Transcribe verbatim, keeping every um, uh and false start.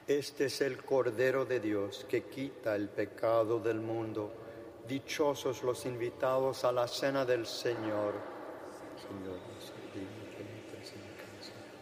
Este es el Cordero de Dios que quita el pecado del mundo. Dichosos los invitados a la cena del Señor. Señor, no soy digno que entres en mi casa,